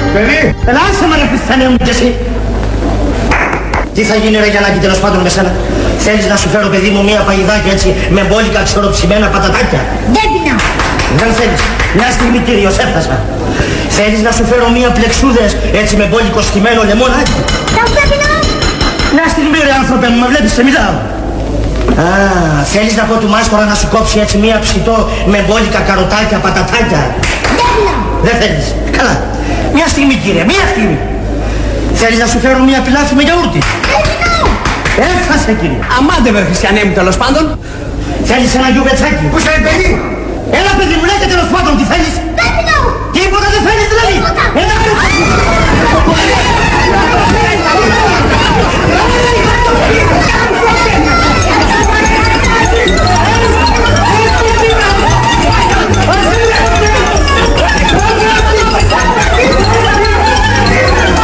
Παιδί! Έλα, άσε με ρε Χριστιανέ μου κι εσύ. Τι θα γίνει ρε Γιαννάκη τέλος πάντων με σένα? Θέλεις να σου φέρω παιδί μου μία παγιδάκια έτσι με μπόλικα ξεροψημένα πατατάκια? Δεν πεινάω. Δεν θέλεις. Μια στιγμή κύριος έφτασα. Θέλεις να σου φέρω μία πλεξούδες έτσι με μπόλικο στημένο λεμόνάκι? Δεν πεινάω. Μια στιγμή ρε άνθρωπε μου, με βλέπεις σε μιλάω. Α, θέλεις να πω του μάστορα να σου κόψει έτσι μία ψητό με μπόλικα καροτάκια, πατατάκια? Δεν πεινάω. Δεν θέλεις. Καλά. Μια στιγμή κύριε, μια στιγμή. Θέλεις να σου φέρω μία πιλάφι με γιαούρτι? Δεν πεινάω. Έφτασε κύριε. Αμάντε βρε Χριστιανέ μου τέλος πάντων. Θέλεις ένα γιουβετσάκι? Πού σε παιδί! Έλα παιδί μου, λέτε τέλος πάντων τι θέλεις? Δεν πεινάω. Τίποτα δεν θέλεις δηλαδή? Τίποτα. Έλα παιδί.